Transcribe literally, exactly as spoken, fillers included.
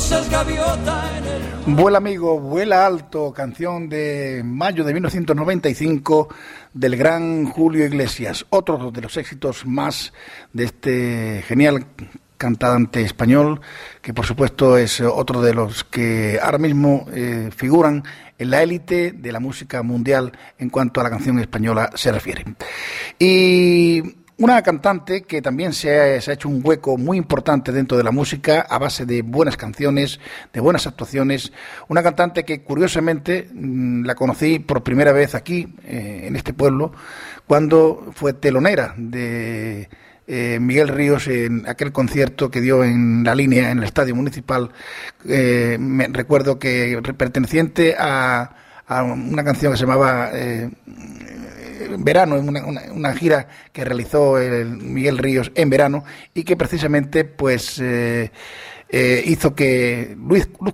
seas gaviota en el... Vuela amigo, vuela alto, canción de mayo de mil novecientos noventa y cinco del gran Julio Iglesias, otro de los éxitos más de este genial cantante español, que por supuesto es otro de los que ahora mismo eh, figuran en la élite de la música mundial en cuanto a la canción española se refiere. Y una cantante que también se ha, se ha hecho un hueco muy importante dentro de la música a base de buenas canciones, de buenas actuaciones. Una cantante que curiosamente mmm, la conocí por primera vez aquí, eh, en este pueblo, cuando fue telonera de eh, Miguel Ríos en aquel concierto que dio en La Línea, en el Estadio Municipal. Eh, me recuerdo que perteneciente a, a una canción que se llamaba... Eh, verano, una, una, una gira que realizó el Miguel Ríos en verano y que precisamente pues eh, eh, hizo que Luis, Luz